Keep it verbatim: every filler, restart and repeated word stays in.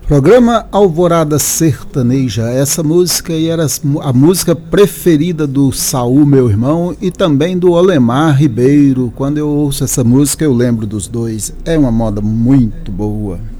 Programa Alvorada Sertaneja. Essa música aí era a música preferida do Saul, meu irmão, e também do Olemar Ribeiro. Quando eu ouço essa música eu lembro dos dois. É uma moda muito boa.